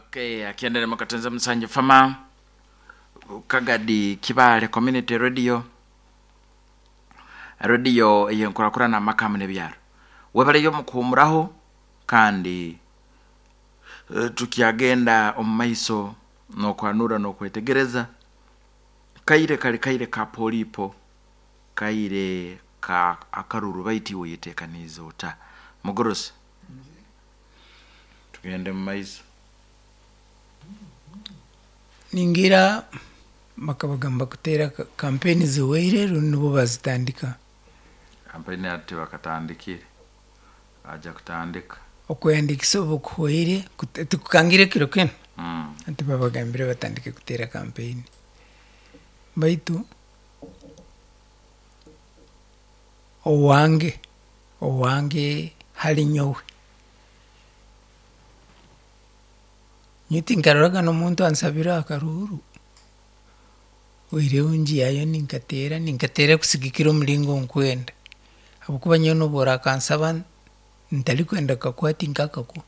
Okay, akiendele makatenza msanje fama Kagadi Kibale Community Radio yenkura na makamu nebyaro webale yo mukumuraho kandi tukiagenda omumaiso no kwanura no kwetegereza kaire ka polipo kaire ka akaruru baiti uyitekanizo uta mugorosi tugende mumaiso ningira makabagamba kutera kampeni ziweire nubo bazitandika kampeni ati wakatandikire aja kutandika okwandikisa obukuweire tukangire kiro kene ati babagambire batandike kutera kampeni baitu owange hali nyowe nyiti nkaruraga n'omuntu ansabira akaruru oireho njiyayo ninkatera kusigikira omulingo nkwenda habwokuba nyowe nobora akansaba ntari kwenda kakwati nkakako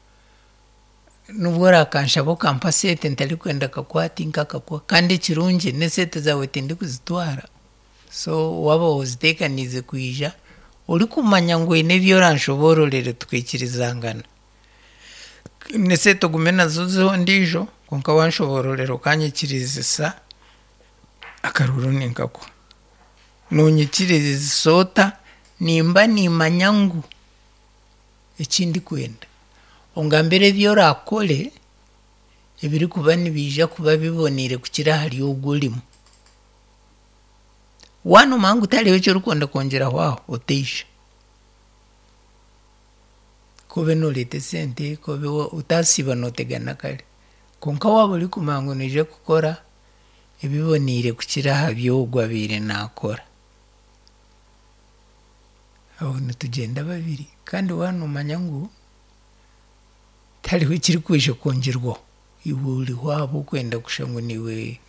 nobora akanshaba okampa sente ntari kwenda kakwati nkakakwa kandi ekirungi n'esente zawe tindi kuzitwara so waba oziteekanize kwija ori kumanya ngu oine ebi oranshobororere tukaikirizangana nesete ogume nazo ndijo konka wanshobororera okanyikirizisa akaruru ninkakwa nonyikiriza sota nimba nimanya ngu ekindi kwenda ongambire ebyo orakore ebiri kuba nibija kuba biboniire kukira hari ogurimu wano mangu taliho ekyo orikwenda kwongeraho aho oteisha kobe nolete sente kobe utasiba notegana kale konka waba ori kumanya nije kukora ebiboniire kukira aha byogwabire nakora aho nitugenda babiri kandi wano omanya ngu taliho ekiri kwisha kwongerwaho iwe oriho abo okwenda kusha ngu niwe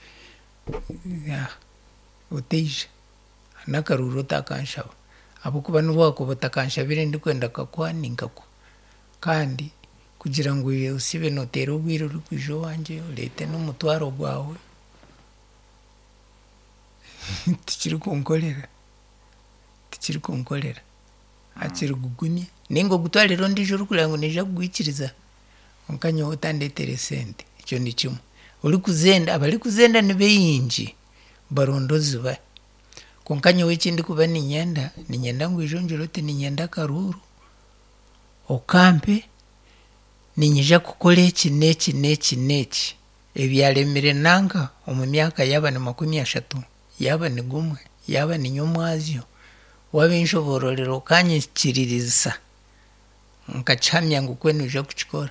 oteisha nakaruru otakanshaba habwokuba niwakuba otakanshabire ndikwenda kakwa ninkakwa kandi kugira ngu osibe noteera obwire ori kwija owanje orete n'omutwaro gwawe tikiri kunkorera akiri gugunia ninga ogutwarira ondiijo orikureba ngu neija kugwikiriza konka nyowe otandeetere sente ekyo ni kimwe abari kuzenda nibaingi barondozi bae konka nyowe ekindi kuba ninyenda ngu ijo njiro oti ninyenda akaruru okampe ninyija kukora eki n'eki ebyaremire nanga omu myaka yaba ni 30 yaba ni gumwe yaba ni nyomwazyo wabinshobororera okanyikiririza nkakihamya ngu kwe nija kukikora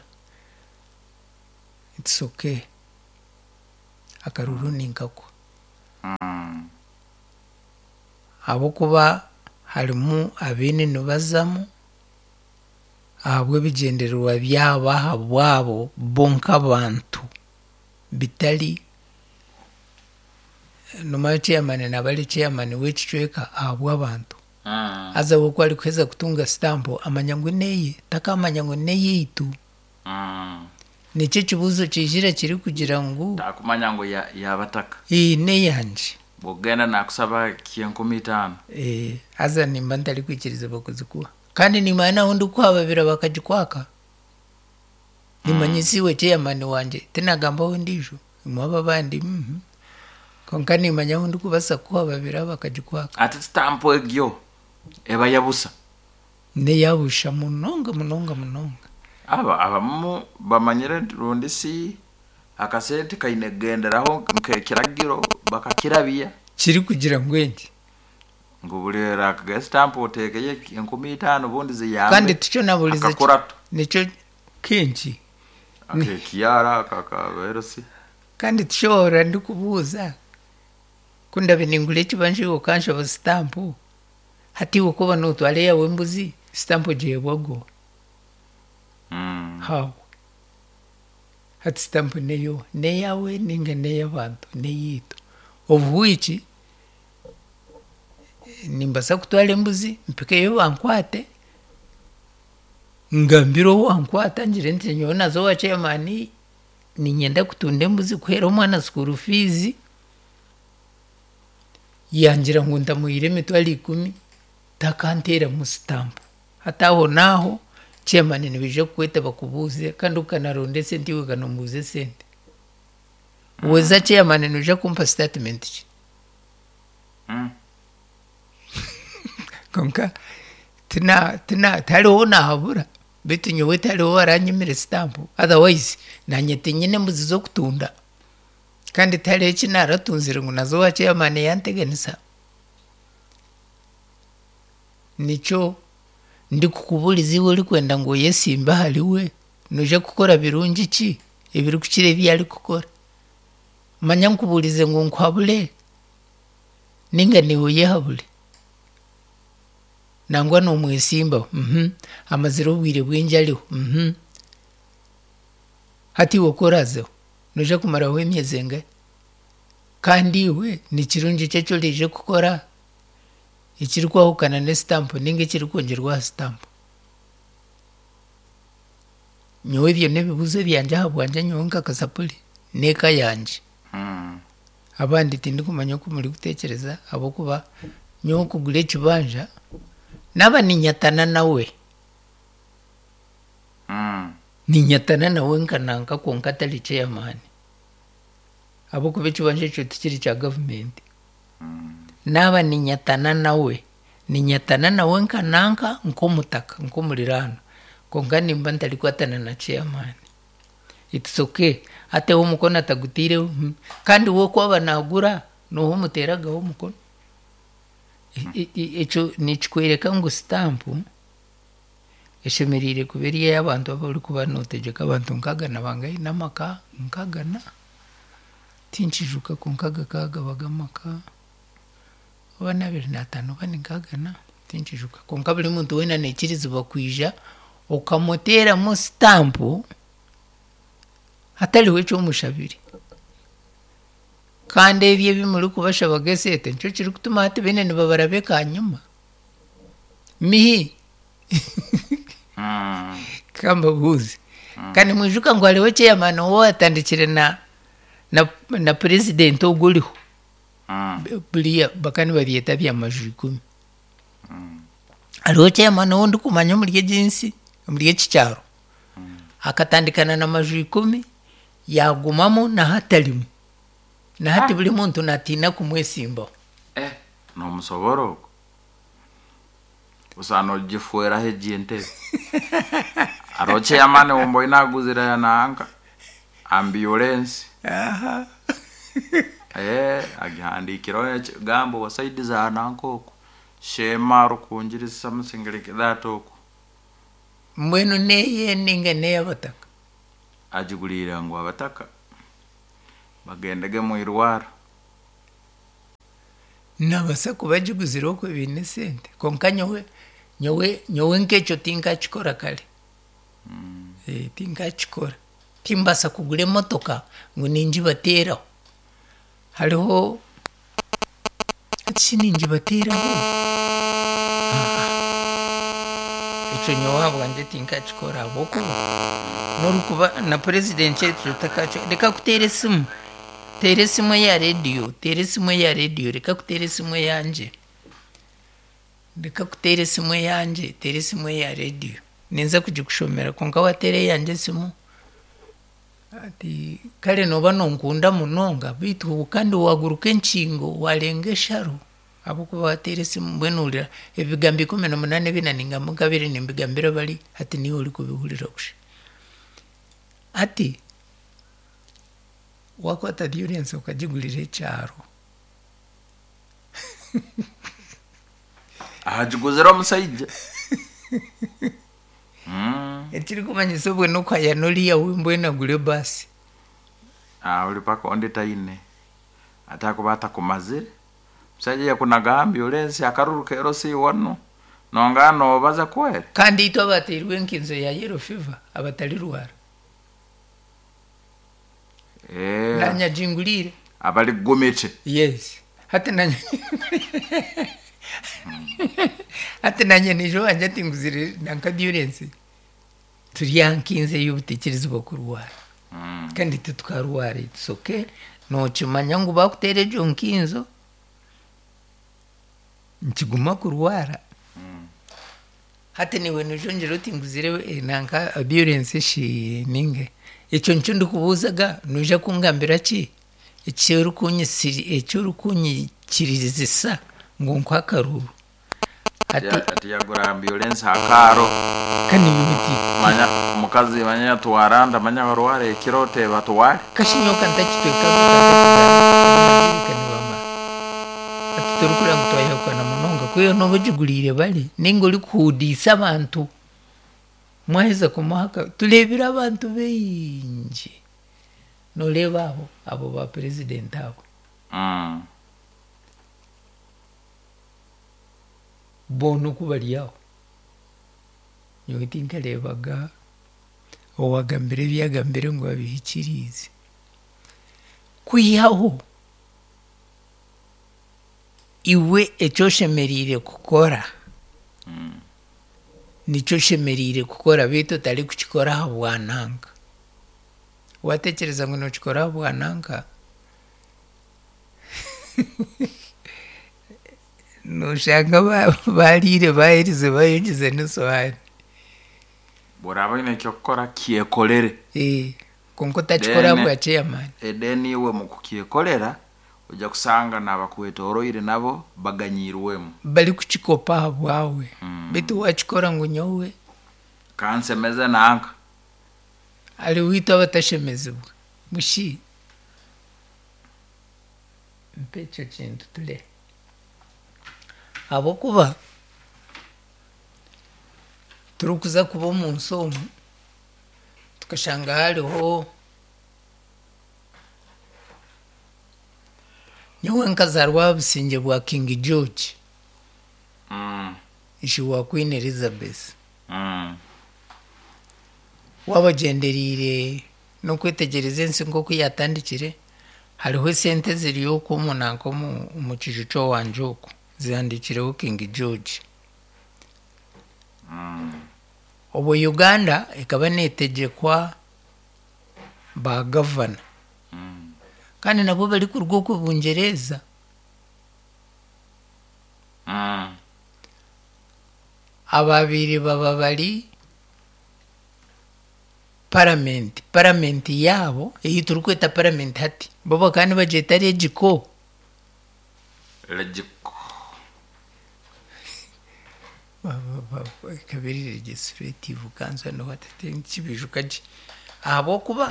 it's okay akaruru ninkakwa habwokuba harimu abaine nibazamu ahabwo ebigendererwa byabo aha bwabo bonka abantu bitari nomayo chairman nabali chairman w'ekicweka ahabwo abantu aza wokuba ari kuheza kutunga stampo amanya ngu neye takamanya ngu neye itu nekyo ekibuuzo kijira kiri kugira ngu takumanya ngu yabataka neyanje bogenda nakusaba 15,000 aza nimba ntari kwikiriza bakuzikuha kandi nimanya naho ndikuha babira bakagikwaka nimanyisiwe chairman wanje tinagambaho ndijo imwaba bandi konka nimanya aho ndikubasa kuha babira bakagikwaka ati stampo egyo eba yabusa neyabusha munonga abamu bamanyire rundi si akasente kainegenderaho nkekiragiro bakakirabia kiri kugira ngwenje ngo burera ka stamp otekeye 15,000 bundi ziyambe kandi tucyo nabulize nicyo kenshi kiara kakaberosi kandi tushobora ndikubuza kundabe ningule kibanje okansha stamp hati ukoba no twale yawe mbuzi stamp je bwago how hati stamp neyo neyawe ninga neyabantu neyito obuhichi nimbasa kutwala embuzi mpikeyo bankwate ngambiro wankwata njire nti nyo nazo wa chairman ninyenda kutunda embuzi kuhera omwana school fees yangira ngo ndamuhire emitwaro 10 takantera mu stamp hataho naho chairman nibije kukweta bakubuze kandi ukanaronde sente iwe kanombuze sente weza chairman nuje kumpa statement ki konka tina taliho nahabura bitu nyowe taliho aranyimire stamp otherwise nanyete nyine mbuzi zo kutunda kandi taliho kinaratunzire ngo nazo wa chairman yanteganisa nicho ndi kukubuliza iwe uri kwenda ngo yesimba haliwe nuje gukora birungi ki ibiri kukire byari gukora manya nkubulize ngo nkwabule ninga niwe yehabule nangwa no mwesimba amaziro bwire bwenjaliho hati wokorazo nuje kumara we myezenga kandi iwe ni kirungi cyo lije gukora ikiri kwahukana ne stamp ninge kiri kongerwa stamp nyowe byo nebibuze byanje habwanje nyonka kasapuli neka yanje abandi tindi kumanya ko muri gutekereza abo kuba nyowe kugure kibanja naba ninyatana nawe ninyatana nawe nkananka ko nkatali chairman abo kuba kibanje cyo tikiri cha government naba ninyatana nawe nkananka nkomutaka nkomulirano konga nimba ntali kwatana na chairman it's okay ate wo mukono atagutire kandi wo kwaba nagura no humuteraga wo mukono echo nichikwereka ngo stamp eshemerire kuberiye y'abantu abari kuba notegeka abantu nkagana bangaye namaka nkagana tinchijuka kunkaga kaga bagamaka wana 25 bani nkagana tinchijuka konka buri muntu wena nekirizo bakwija okamotera mu stamp hatali wecho mushabiri kandi ebye bimuri kubasha bagesete nco kiri kutuma hati bene nibabarabeka nyuma mihi kamba buzi kandi mwijuka ngo aliwe chairman wo atandikire na president oguliho buliya bakani babyeta bya majwi 10 aliwe chairman wo ndikumanya muri jinsi muri kicyaro akatandikana na majwi 10 yagumamo na hatalimu na hati buli muntu natina kumwesimba no musoboro usano jifuera hejente aroche yamane umbo inaguzira yananga ambulance agihandi gambo wasaidiza anankoko shema rukunjirisa musingirike datoko mbwenu neye ninga neye abataka ajigulira ngo abataka bagendege mu irwara nabasa kubajiguzira ko ibintu sente konka nyowe nkecho tinka chikora kale tinka chikora timbasa kugure motoka ngo ninji batera hariho ninji batera ico nyowe wanje tinka chikora boko norukuba na president chetu takacho reka kutere simu tere simu ya radio reka kutere simu yanje tere simu ya radio ninza kujikushomera konka watere yanje simu ati kale noba nonkunda munonga bitu kandi waguruke nchingo walenge sharo abo kuba watere simu bwenulira ebigambi 18 binaninga mugabire nimbigambira bali ati ni uri kubihulira kusha ati wakwata audience ukajigulire cyaro ajiguzira musaija ekiri kumanyisa bwe no kwa yanoli ya wimbo na gule basi uli pako onde taine atakubata kumazire musaija yakunaga ambulance akaruruka erosi wano nongano baza kwere kandi ito abatirwe nkinzo ya yellow fever abatali ruwara nanya jingulire abali gomeche yes hata nanya nijo anje tinguzire nanka violence turiyankinze yubutekerezo bokurwara kandi titukarwara it's okay nokimanya ngu bakuteera egyo nkinzo nkiguma kurwara hati niwe nojongera oti nguzire nanka ambulance ninge ekyo nicyo ndikubuuzaga noija kungambira ki ekyo rukunyikirizisa ngo nkwakaruru ati yagura ambulance akaro kandi bimiti manya mukazi manya tuwaranda manya barware kirote batware kashinyoka ntakitweka turukura ngutwaye na munonga kuyo no bajigulire bali ningo likudisa abantu mwaheza kumaka tulebira abantu beinji no leba abo ba president abo bono kubaliyaho nyoti nkalebaga owagambire byagambire ngo babihikirize kuyaho iwe ekyoshemerire kukora nicyo shemerire kukora bitu tali kukikora habwananga watekereza ngo nokikora habwananga noshanga balire baherize bayogeze n'isahani boraba ine kukora kiekolere konko takikora bwa chairman edeni iwe mu kukiekolera ujya kusanga nabakwetoroire nabo baganyirwemo bali kukikopa habwawe bitu wachikora ngo nyowe kansemeze nanka ali wita batashemezebwa mushi mpecho kintu tule abo kuba turukuza kuba mu nsomo tukashanga haliho nyowe nkazarwa businge bwa King George ishi wa Queen Elizabeth wabagenderire no kwetegereza ensingo kuyatandikire hariho sente ziriyo ko munanko mu kijuco wanje uko ziandikireho King George obo Uganda ikaba netegekwa ba governor kandi nabo bari ku rwego Bungereza ababiri baba bari parliament yabo iyi turukweta parliament hati baba kandi bajeta regiko kabiri legislative kanza no watete kibijukaje abo kuba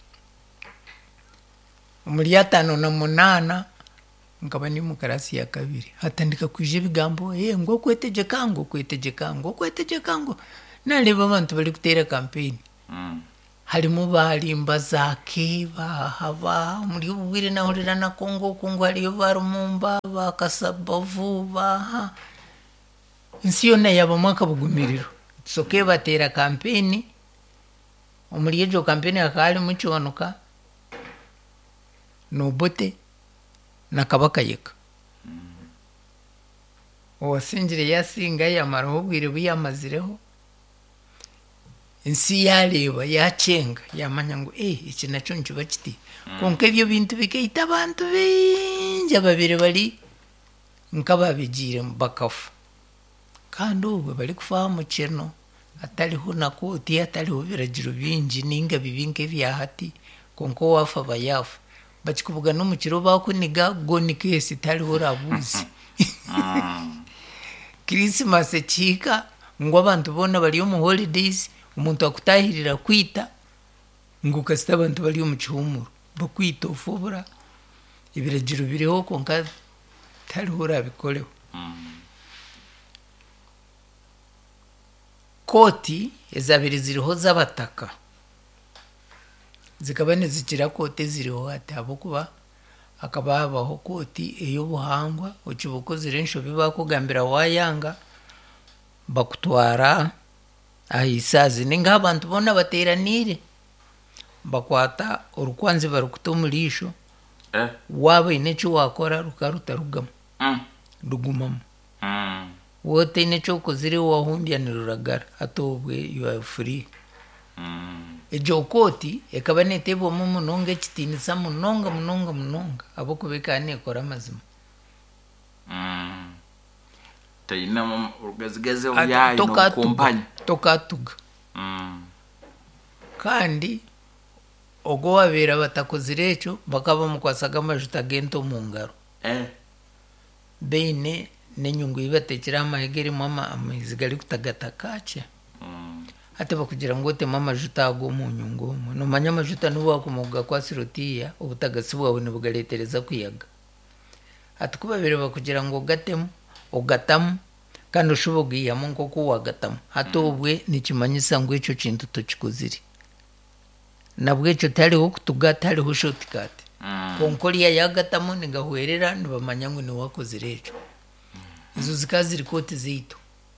muri 5 nkaba ni mukarasi ya kabiri hatandika kwije bigambo ngo kwetegeka ngo naleba abantu bali kutera campaign harimo balimba zake bahaba muri ubwire nahorera na Kongo aliyo barumumba bakasabavu baha insiyona yaba mwaka bugumiriro soke batera campaign muri ejo campaign akali muchonoka nobote nakabakayeka owasingire yasinga yamaraho bwire buyamazireho insi yareba yacenga yamanya ngo iki naco nkiba kiti konke byo bintu bikaita abantu benje babire bari nkababigire mbakafu kandi ubu bari kufa mu kino atariho nakoti atariho biragiro binji ninga bibinke byahati konko wafa bayafa bakikuvuga no mu kiro bakuniga gonike sitariho rabuzi Christmas chika ngo abantu bona bali mu holidays umuntu akutahirira kwita ngo kasita abantu bali mu cyumuro bakwita ufubura ibiragiro biriho konka tariho rabikoleho koti ezabiri ziriho z'abataka zikabane zikira kote ziriho ati abo kuba akaba habaho koti ey'obuhangwa ukibuko zirensho bibakugambira wayanga bakutwara ahisazi ninga abantu bona bateranire bakwata urukwanzi barukutumulisho waba inecho wakora rukaruta rugama rugumamo wote inecho kozire wahumbya niruragara atobwe you are free ejo koti ekaba netebo munonga ekitinisa munonga abo kubeka nekora amazima tayina urugazigeze yayo no kumpanya tokatuga kandi ogo wabera batakozire ekyo bakaba mukwasaga amajuta gento mu ngaro beine nenyungu ibatekera amahegeri mama amizi gali kutagatakache ate bakugira ngo te mama juta ago mu nyungu no manya amajuta nuba kumuga kwa sirotiya ubutagasi bwawe nibugaletereza kuyaga atukubabere bakugira ngo gatemu ogatamu kandi ushobogiyamo nko kuwagatamu hatobwe nikimanyisa ngo ico kintu tokikuziri nabwo ico tariho kutugata hariho shortcut konkoliya yagatamu nigahwerera nibamanya ngo ni wakozire ejo izo zikaziri kote zito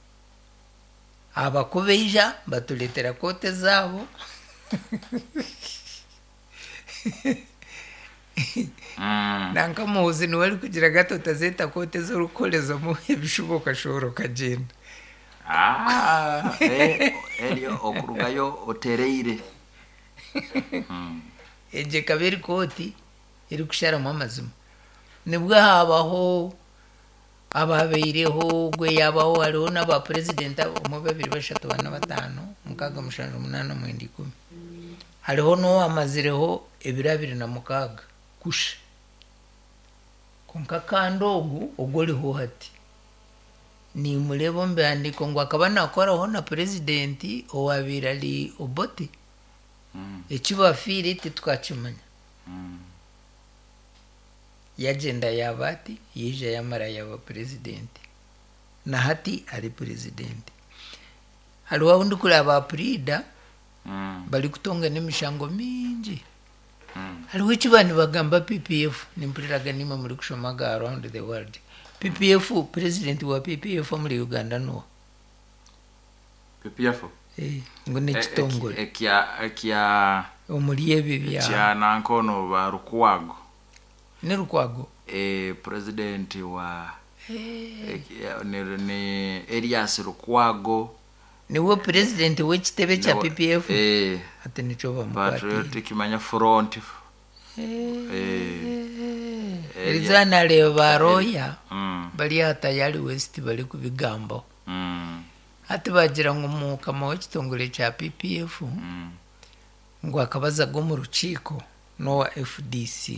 abakubeja batuletera kote zabo nanka muzi ni wali kugira gato tazeta kote z'urukorezo mu bishoboka shoro kagenda elio okurugayo otereire eje kabiri koti iri kushara mu amazima nibwo habaho ababeireho gwe yabaho hariho n'aba president mu 235 mukaga mushanje 8 mu 10 hariho no amazireho 226 kusha konka kandogu ogoliho hati ni mulebo mbandiko ngo akaba nakoraho na president owabirali Obote ekibafiri tukakimanya yagenda yabati yije yamara yaba president na hati ari president hariho undi kuri aba prida bali kutonga nemishango mingi hariho ikibani bagamba PPF nimpiriraga nima muri kushomaga around the world PPF president wa PPF muri Uganda no PPF ngo nekitongole ekya omuriye bibya kya nankono ba Rukwago ne Rukwago president wa ne Elias Rukwago niwo president w'ekitebe kya PPF ate nico bamupati Patriotic Manya Front Elizana leba roya bali hata yali West bali kubigambo ate bagira ngo mukama w'ekitongole kya PPF ngo akabaza go mu rukiko no wa FDC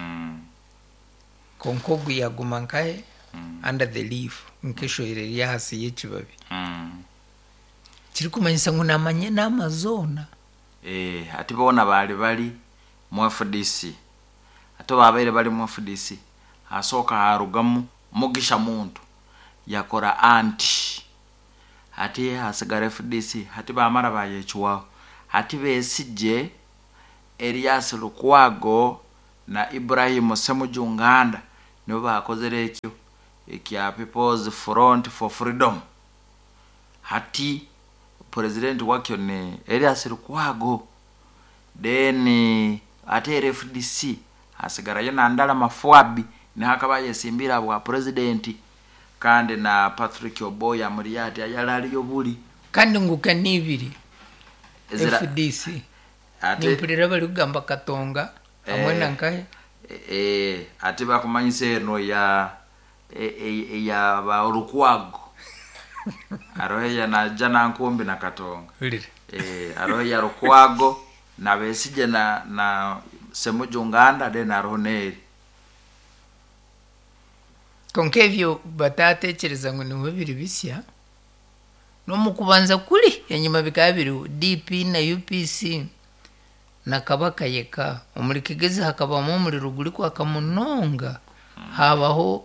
konkogu yaguma nkae under the leaf nkesho ire yahasi yekibabi kiri kumanyisa ngo namanye n'amazona ati bona bali mu FDC ato babere bali mu FDC asoka harugamu mugisha muntu yakora anti ati hasigara FDC ati bamara bayechuwa ati besije Elias Lukwago na Ibrahim Semujunganda nibo bakozere ekyo ekya People's Front for Freedom hati president wakyo ne Elias Lukwago then ate FDC asigara yona ndala mafuabi ne hakabaye simbira bwa president kandi na Patrick Oboya muri yati ayalali yobuli kandi nguka nibiri FDC nimpulira bali kugamba Katonga amwena nkae ati bakumanyise no ya ba Rukwago aroya na jana nkombe na Katonga aroya Rukwago na besije na Semujunganda de na Roneri konkevyo batatekereza ngo niwe biri bisya no mukubanza kuri yanyuma bikabiri DP na UPC na kabaka yeka umurikigeze hakabamo muri ruguri kwa kamunonga habaho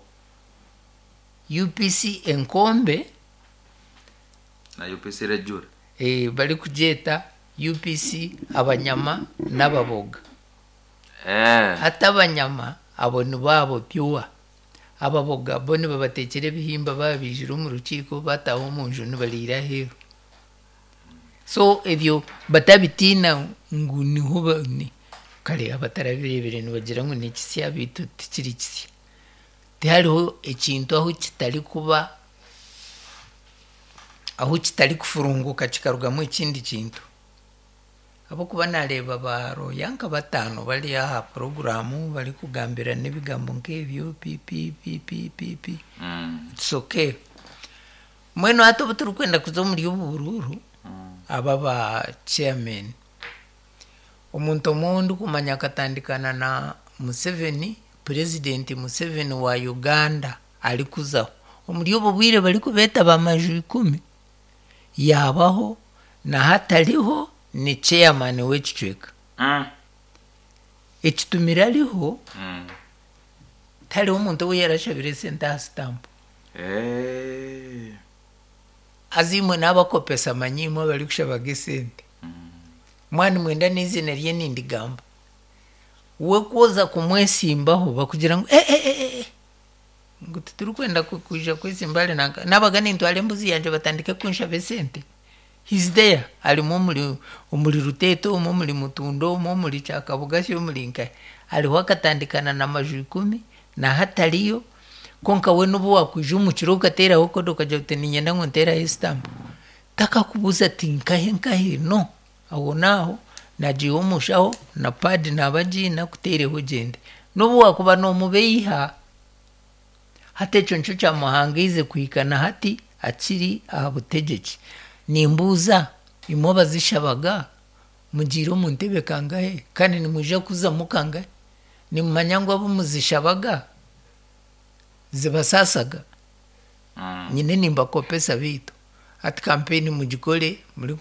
UPC enkombe na UPC rejura bali kujeta UPC abanyama n'ababoga hata abanyama abone babo byuwa ababoga bone babatekere bihimba babijira mu rukiko bataho mu njuni balira hero so ebyo batabitina nguni huba ni kale abatarabirebere nibagira ngo ni kisi abitu tikiri kisi hariho ekintu aho kitari kuba aho kitari kufurunguka kikarugamo ikindi kintu abokuba nareba baro yanka batano bali aha programu bali kugambira nebigambo nk'ebyo pipi it's okay mweno hato buturu kwenda kuza muri ubururu aba ba chairman omuntu omundu kumanya katandikana na Museveni president Museveni wa Uganda ali kuzaho omuri obo bwire bali kubeta bamaju 10 yabaho na hataliho ni chairman w'ekicweka ekitumira aliho tali omuntu we yarashabire senta stamp azimwe n'abakopesa manyimo bali kushabaga sente mwani mwenda n'izina rye nindigamba we kuza kumwesimbaho bakugira ngo ngo turi kwenda kuja kwesimbale nabaga nintwale mbuzi yanje batandike kunshabe sente he's there ali muri ruteto muri mutundo muri cyakabugasho muri nka ali wakatandikana na maju 10 na hataliyo konka we nubu wakuje umukiro ukatera hoko dokaje uteninyenda ngo ntera stamp taka kubuza tinkahe no aho naho naji umushaho na pad nabaji na kutereho gende nubu wakuba no mubeyiha hate choncho cha muhangize kuikana hati akiri abutegeki nimbuza imoba zishabaga mugiro mu ntebe kangahe kandi nimuje kuza mukangahe nimmanyango abo muzishabaga zibasasaga nyine nimba kopesa bitu at campaign mugikole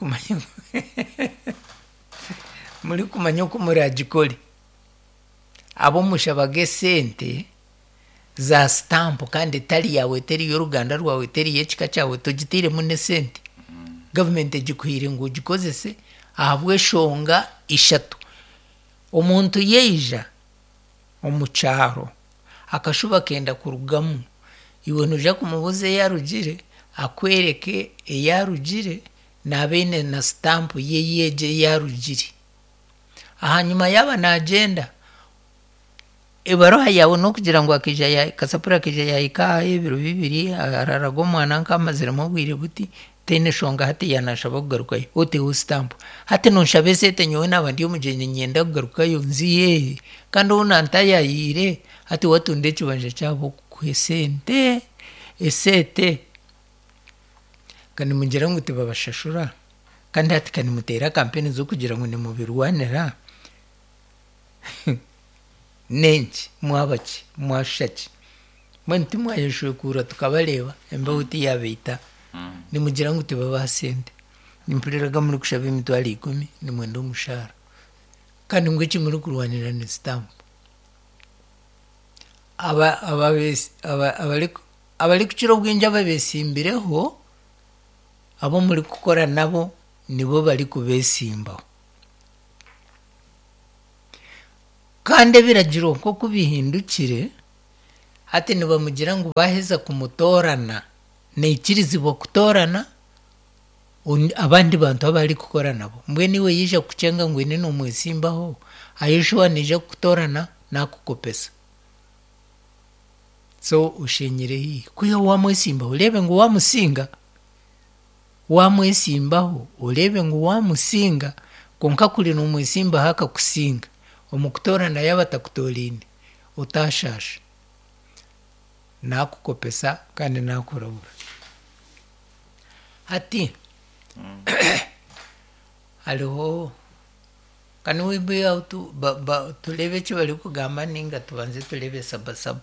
muri kumanya ko muragikole abo mushabage sente za stamp kandi tali yawe teri y'uruganda rwawe teri yekika cyawe tugitire mune sente government gikuhire ngo gikozese ahabwe shonga 3 umuntu yeija omucharo akashuba kenda kurugamu iwe nuja kumubuze yarugire akwereke yarugire nabene na stamp yeyeje yarugire ahanyuma yaba na agenda ebaroha yawe no kugira ngo akija ya kasapura kija ya ikaye biro bibiri ararago mwana nkamazira mubwire buti tene shonga hati yanashaba kugaruka ote ustamp hati nonshabe sete nyowe nabandi yo mujenye nyenda kugaruka yo nziye kandi unanta yayire hati watunde kibanje cyabo kwesente esete kandi mugera ngo tibabashashura kandi hati kandi mutera campaign zo kugira ngo ni mubirwanira nenki mwabaki mwashaki mwanti mwayeshwe kura tukabaleba emba uti yabeita nimugira ngo tibaba sente nimpiriraga muri kushaba imitwali 10 ni mwendo mushara kandi ngwiki muri kurwanira ni stamp abali kuciro bwinja babesimbireho abo muri gukora nabo nibo bali kubesimba kandi biragira uko kubihindukire hati niba mugira ngo baheza kumutorana neikirizibo kutorana abandi bantu abali gukora nabo mbwe niwe yije kucenga ngo ine no mwesimbaho ayishwa nije kutorana nakukopesa so ushenyere hii kuyo wamwesimba ulebe ngo wamusinga wamwesimbaho ulebe ngo wamusinga konka kuli no mwesimba haka kusinga omukutorana yabatakutolinde utashasha nakukopesa kandi nakurabura hati aliho kandi wibe autu tulebe cyo bali kugamba ninga tubanze tulebe sabasaba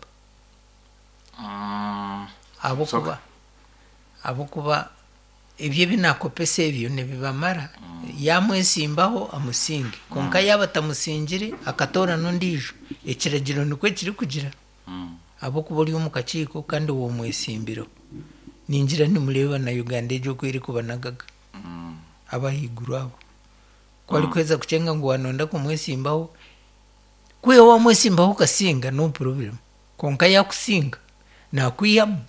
abokuba ibyo binakopesa ibyo nebibamara yamwesimbaho amusinge konka yabatamusingire akatora nondijo ekiragiro nikwe kiri kugira abokuba uri umukaciko kandi uwo mwesimbiro ninjira nimureba na Uganda ejo kwiri kubanagaga abahiguru abo kwali kweza kucenga ngo wanonda kumwesimbaho kwe wa mwesimbaho kasinga no problem konka yakusinga nakwiyamu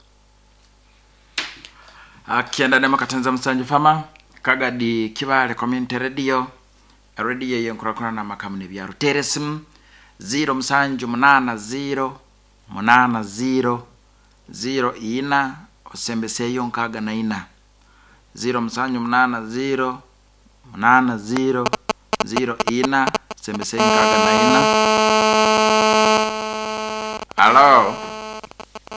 akienda nema katanza msanje fama kagadi kibale community radio yenkura na makamune bya Ruteresim 0 msanju 80 80 0 ina osembese yonkaga na ina 0 msanju 80 8-0-0 ina sembese nkaga na ina. Alo.